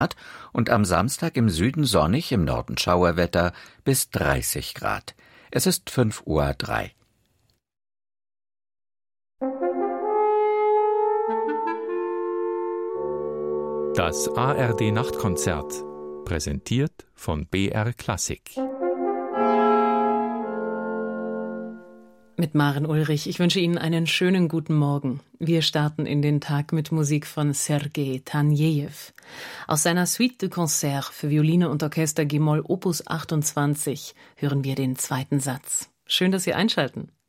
und am Samstag im Süden sonnig, im Norden Schauerwetter bis 30 Grad. Es ist 5:03 Uhr. Das ARD-Nachtkonzert, präsentiert von BR Klassik. Mit Maren Ulrich. Ich wünsche Ihnen einen schönen guten Morgen. Wir starten in den Tag mit Musik von Sergei Tanejew. Aus seiner Suite de Concert für Violine und Orchester G-Moll Opus 28 hören wir den zweiten Satz. Schön, dass Sie einschalten.